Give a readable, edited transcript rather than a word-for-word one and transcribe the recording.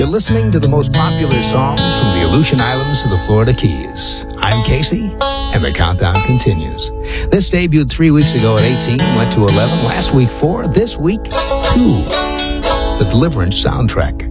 You're listening to the most popular songs from the Aleutian Islands to the Florida Keys. I'm Casey, and the countdown continues. This debuted 3 weeks ago at 18, went to 11, last week 4, this week 2. The Deliverance soundtrack.